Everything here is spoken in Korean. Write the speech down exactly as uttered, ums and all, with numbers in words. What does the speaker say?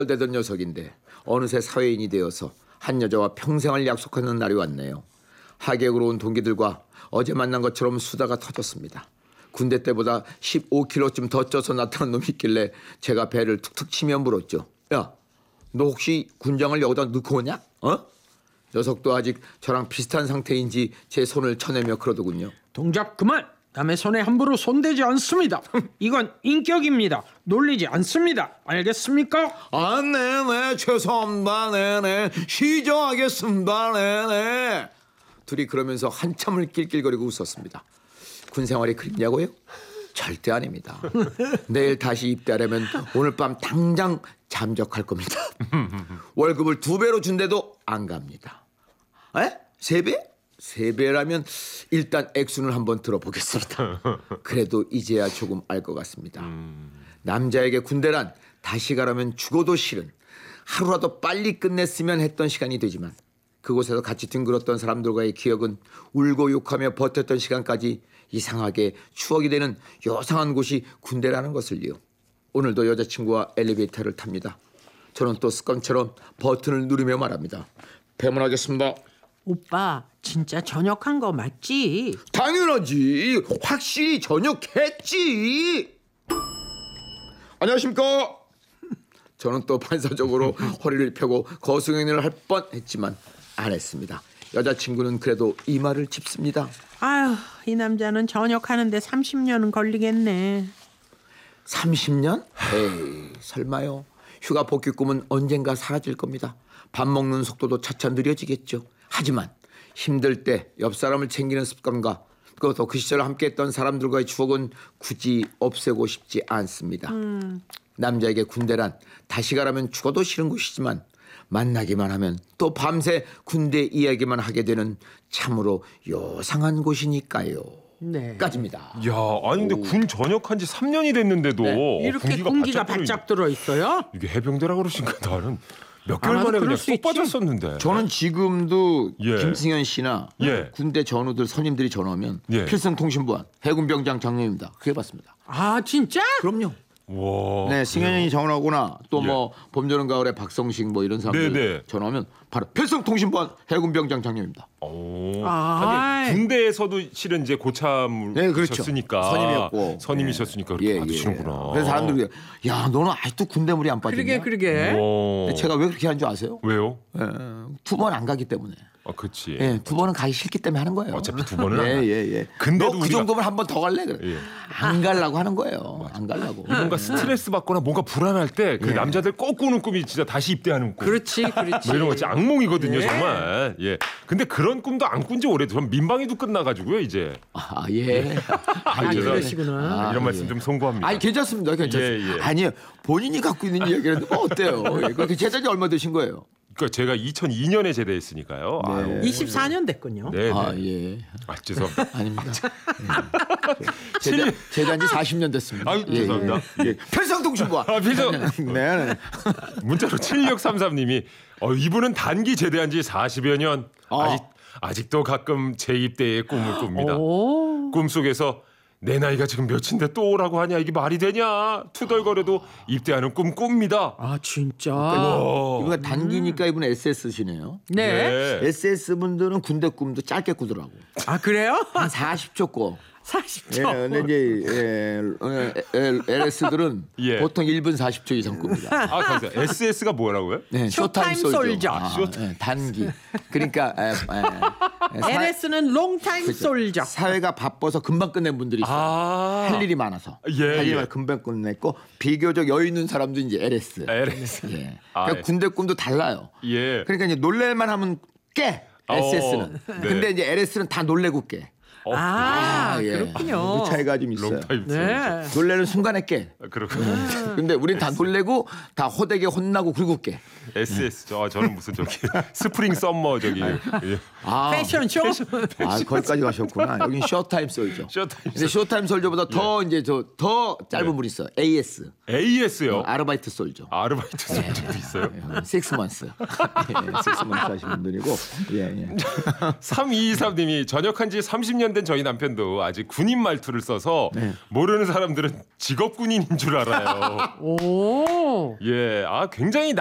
되던 녀석인데 어느새 사회인이 되어서 한 여자와 평생을 약속하는 날이 왔네요. 하객으로 온 동기들과 어제 만난 것처럼 수다가 터졌습니다. 군대 때보다 십오 킬로그램쯤 더 쪄서 나타난 놈이 있길래 제가 배를 툭툭 치며 물었죠. 야, 너 혹시 군장을 여기다 넣고 오냐? 어? 녀석도 아직 저랑 비슷한 상태인지 제 손을 쳐내며 그러더군요. 동작 그만! 남의 손에 함부로 손대지 않습니다. 이건 인격입니다. 놀리지 않습니다. 알겠습니까? 아, 네네, 죄송합니다. 네네, 시정하겠습니다. 네네. 둘이 그러면서 한참을 낄낄거리고 웃었습니다. 군 생활이 그립냐고요? 절대 아닙니다. 내일 다시 입대하려면 오늘 밤 당장 잠적할 겁니다. 월급을 두 배로 준대도 안 갑니다. 에? 세 배? 세 배라면 일단 액수는 한번 들어보겠습니다. 그래도 이제야 조금 알 것 같습니다. 남자에게 군대란 다시 가라면 죽어도 싫은, 하루라도 빨리 끝냈으면 했던 시간이 되지만 그곳에서 같이 뒹굴었던 사람들과의 기억은 울고 욕하며 버텼던 시간까지 이상하게 추억이 되는 요상한 곳이 군대라는 것을요. 오늘도 여자친구와 엘리베이터를 탑니다. 저는 또 습관처럼 버튼을 누르며 말합니다. 배문하겠습니다. 오빠 진짜 전역한 거 맞지? 당연하지. 확실히 전역했지. 안녕하십니까. 저는 또 반사적으로 허리를 펴고 거승행위를 할 뻔했지만 안 했습니다. 여자친구는 그래도 이 말을 짚습니다. 아휴, 이 남자는 전역하는데 삼십 년은 걸리겠네. 삼십 년? 에이, 설마요. 휴가 복귀 꿈은 언젠가 사라질 겁니다. 밥 먹는 속도도 차차 느려지겠죠. 하지만 힘들 때 옆 사람을 챙기는 습관과 그것도 그 시절 함께했던 사람들과의 추억은 굳이 없애고 싶지 않습니다. 음. 남자에게 군대란 다시 가라면 죽어도 싫은 곳이지만 만나기만 하면 또 밤새 군대 이야기만 하게 되는 참으로 요상한 곳이니까요. 네. 까지입니다. 야, 아니 근데 오. 군 전역한 지 삼 년이 됐는데도 네. 이렇게 공기가, 공기가 바짝 들어 있어요? 이게 해병대라 그러신가? 나는 몇 개월 아, 만에 그냥 쏙 쏙 빠졌었는데. 저는 지금도 예. 김승현 씨나 예. 군대 전우들 선임들이 전화하면 예. 필승통신부한 해군병장 장녀입니다. 그게 맞습니다. 아 진짜? 그럼요. 와, 네, 승현이 전화오거나 또 뭐 예. 봄, 여름, 가을에 박성식 뭐 이런 사람들 네네. 전화하면 바로 필승통신부한 해군병장 장녀입니다. 오. 아, 아니, 군대에서도 실은 이제 고참을 네, 그렇죠. 하셨으니까 선임이었고 선임이셨으니까 그렇게 예, 받으시는구나. 예. 그래서 사람들이 야, 너는 아직도 군대물이 안 빠지냐? 그러게 그러게. 오. 제가 왜 그렇게 한 줄 아세요? 왜요? 예, 두 번 안 가기 때문에. 아, 그렇지. 예, 두 번은 가기 싫기 때문에 하는 거예요. 어차피 두 번은 안 예, 가. 예, 예. 근데도 너 그 우리가- 정도면 한 번 더 갈래? 그래. 예. 안 가려고 하는 거예요. 안 가려고. 뭔가 스트레스 받거나 뭔가 불안할 때 그 예. 남자들 꼭 꾸는 꿈이 진짜 다시 입대하는 꿈. 그렇지 그렇지. 뭐 이런 거 진짜 악몽이거든요, 예. 정말. 예. 근데 그런 꿈도 안 꾼 지 오래돼서 전 민방위도 끝나가지고 이제. 아, 예. 아, 아, 죄송합니다. 그러시구나. 이런 아, 말씀 예. 좀 송구합니다. 아니 괜찮습니다. 괜찮습니다. 예, 예. 아니요. 본인이 갖고 있는 이야기라도 뭐 어때요? 예, 그렇게 제자지 얼마 되신 거예요? 그러니까 제가 이천이 년에 제대했으니까요. 네. 아유. 이십사 년 됐군요. 네, 네. 아, 예. 아, 죄송합니다. 아닙니다. 예. 제자, 제자인지 사십 년 됐습니다. 아유, 죄송합니다. 예, 예. 필성통신부와. 아, 필성. 네, 네. 문자로 칠육삼삼 님이 어, 이분은 단기 제대한 지 사십여 년. 아. 아직 아직도 가끔 재입대의 꿈을 꿉니다. 오. 꿈속에서 내 나이가 지금 몇인데 또 오라고 하냐, 이게 말이 되냐, 투덜거려도 입대하는 꿈 꿉니다. 아 진짜. 와. 이분가 단기니까 이분 에스에스시네요. 네. 예. 에스에스 분들은 군대 꿈도 짧게 꾸더라고. 아 그래요? 한 사십 초 꿔. 사십 예, 초. 근데 이제 예, 엘에스들은 예. 보통 일 분 사십 초 이상 꿉니다. 아, 감사합니다. 에스에스가 뭐라고요? 네, 쇼타임 쇼타임 솔저. 솔저. 아, 쇼- 예, 단기. 그러니까 에, 에, 사- 엘에스는 롱타임 그렇죠. 솔저. 사회가 바빠서 금방 끝낸 분들이 있어요. 아, 할 일이 많아서. 예, 할 일이 예. 많아서 금방 끝냈고 비교적 여유 있는 사람도 이제 엘에스. 엘에스. 예. 아, 그러니까 예. 군대 꿈도 달라요. 예. 그러니까 이제 놀랄만 하면 깨. 에스에스는. 어, 네. 근데 이제 엘에스는 다 놀래고 깨. 어, 아, 예. 그렇군요. 그 차이가 좀 있어요. 롱타임 네. 놀래는 순간에 깨. 그렇군요. 근데 우린 다 놀래고 다 호되게 혼나고 그리고 깨. 에스에스 저 저는 무슨 저기 스프링 썸머 저기 예. 아, 패션쇼. 아 거기까지 가셨구나. 여긴 쇼타임 솔저. 쇼타임 근데 쇼타임 솔저보다 더 이제 저 더 짧은 예. 분 있어. 에이에스. 에이에스요. 어, 아르바이트 솔저. 아르바이트 솔직도 있어요. 식스 먼스. 식스 먼스 하신 분들이고. 예, 예. 삼이이삼 님이 전역한 지 삼십 년 년 된 저희 남편도 아직 군인 말투를 써서 네. 모르는 사람들은 직업 군인인 줄 알아요. 오. 예, 아 굉장히